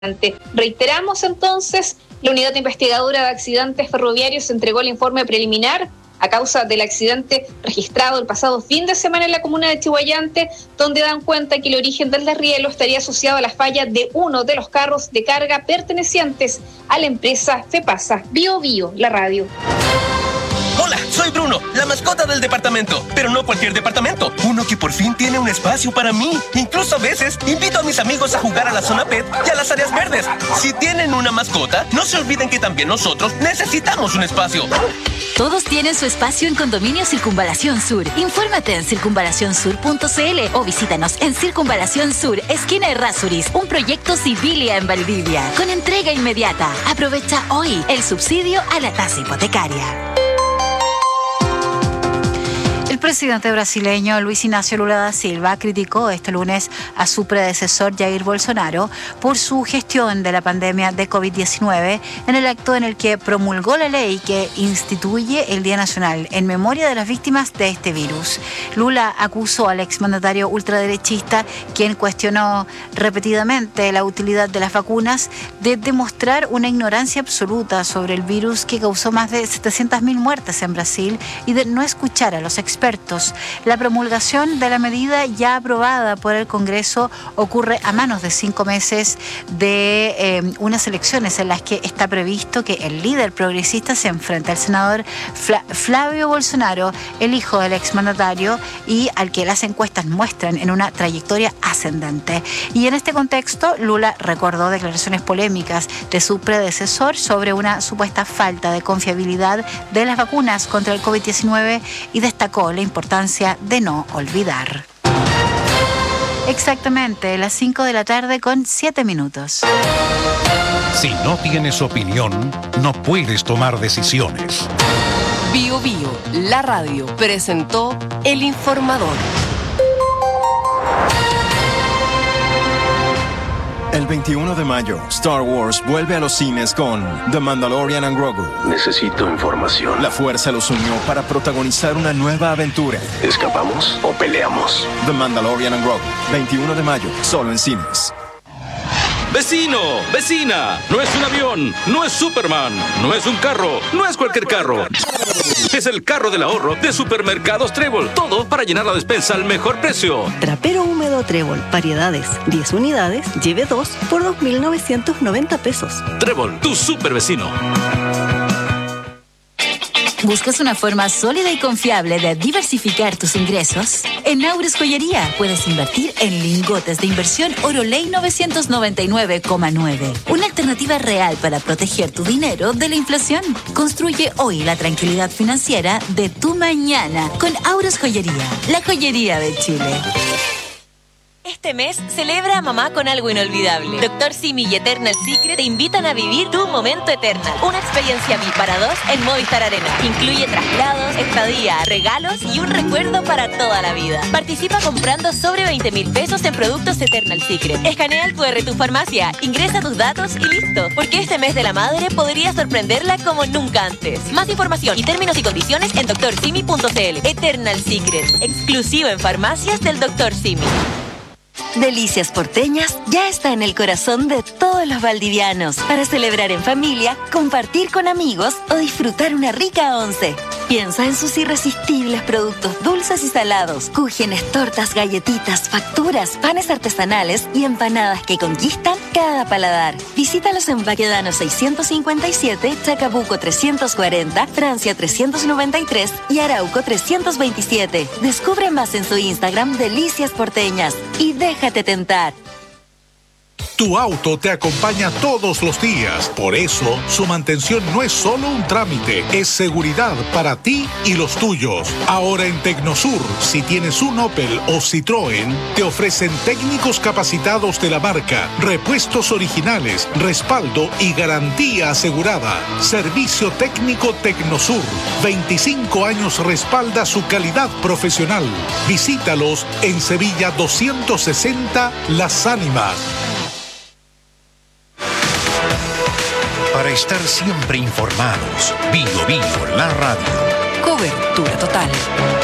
Reiteramos entonces, la unidad investigadora de accidentes ferroviarios entregó el informe preliminar a causa del accidente registrado el pasado fin de semana en la comuna de Chiguayante, donde dan cuenta que el origen del desrielo estaría asociado a la falla de uno de los carros de carga pertenecientes a la empresa FEPASA. Bio Bio, la radio. Hola, soy Bruno, la mascota del departamento, pero no cualquier departamento, uno que por fin tiene un espacio para mí. Incluso a veces invito a mis amigos a jugar a la zona pet y a las áreas verdes. Si tienen una mascota, no se olviden que también nosotros necesitamos un espacio. Todos tienen su espacio en Condominio Circunvalación Sur. Infórmate en circunvalacionsur.cl o visítanos en Circunvalación Sur, esquina Errázuriz, un proyecto Civilia en Valdivia, con entrega inmediata. Aprovecha hoy el subsidio a la tasa hipotecaria. El presidente brasileño Luis Inácio Lula da Silva criticó este lunes a su predecesor Jair Bolsonaro por su gestión de la pandemia de COVID-19 en el acto en el que promulgó la ley que instituye el Día Nacional en memoria de las víctimas de este virus. Lula acusó al exmandatario ultraderechista, quien cuestionó repetidamente la utilidad de las vacunas, de demostrar una ignorancia absoluta sobre el virus que causó más de 700.000 muertes en Brasil y de no escuchar a los expertos. La promulgación de la medida ya aprobada por el Congreso ocurre a manos de 5 meses de unas elecciones en las que está previsto que el líder progresista se enfrente al senador Flavio Bolsonaro, el hijo del exmandatario y al que las encuestas muestran en una trayectoria ascendente. Y en este contexto, Lula recordó declaraciones polémicas de su predecesor sobre una supuesta falta de confiabilidad de las vacunas contra el COVID-19 y destacó la importancia de no olvidar. Exactamente, las 5 de la tarde con 7 minutos. Si no tienes opinión, no puedes tomar decisiones. Bio Bio, la radio, presentó El Informador. El 21 de mayo, Star Wars vuelve a los cines con The Mandalorian and Grogu. Necesito información. La fuerza los unió para protagonizar una nueva aventura. ¿Escapamos o peleamos? The Mandalorian and Grogu, 21 de mayo, solo en cines. ¡Vecino! ¡Vecina! No es un avión, no es Superman, no es un carro, no es cualquier carro. Es el carro del ahorro de Supermercados Trébol. Todo para llenar la despensa al mejor precio. Trapero húmedo Trébol, variedades, 10 unidades, lleve 2 por 2.990 pesos. Trébol, tu super vecino. ¿Buscas una forma sólida y confiable de diversificar tus ingresos? En Aures Joyería puedes invertir en lingotes de inversión Oroley 999,9. Una alternativa real para proteger tu dinero de la inflación. Construye hoy la tranquilidad financiera de tu mañana con Aures Joyería, la joyería de Chile. Este mes celebra a mamá con algo inolvidable. Dr. Simi y Eternal Secret te invitan a vivir tu momento Eternal. Una experiencia VIP para 2 en Movistar Arena. Incluye traslados, estadía, regalos y un recuerdo para toda la vida. Participa comprando sobre 20.000 pesos en productos Eternal Secret. Escanea el QR tu farmacia, ingresa tus datos y listo. Porque este mes de la madre podría sorprenderla como nunca antes. Más información y términos y condiciones en drsimi.cl. Eternal Secret, exclusivo en farmacias del Dr. Simi. Delicias Porteñas ya está en el corazón de todos los valdivianos para celebrar en familia, compartir con amigos o disfrutar una rica once. Piensa en sus irresistibles productos dulces y salados, cúgenes, tortas, galletitas, facturas, panes artesanales y empanadas que conquistan cada paladar. Visítalos en Baquedano 657, Chacabuco 340, Francia 393 y Arauco 327. Descubre más en su Instagram Delicias Porteñas y déjate tentar. Tu auto te acompaña todos los días. Por eso, su mantención no es solo un trámite, es seguridad para ti y los tuyos. Ahora en Tecnosur, si tienes un Opel o Citroën, te ofrecen técnicos capacitados de la marca, repuestos originales, respaldo y garantía asegurada. Servicio técnico Tecnosur. 25 años respalda su calidad profesional. Visítalos en Sevilla 260 Las Ánimas. Para estar siempre informados, Bio Bio, la radio. Cobertura total.